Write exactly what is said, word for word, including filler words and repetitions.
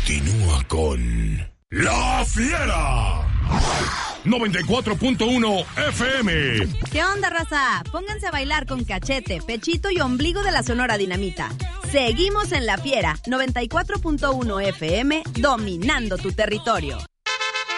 continúa con La Fiera. noventa y cuatro punto uno F M. ¿Qué onda, raza? Pónganse a bailar con Cachete, Pechito y Ombligo de la Sonora Dinamita. Seguimos en La Fiera, noventa y cuatro punto uno F M, dominando tu territorio.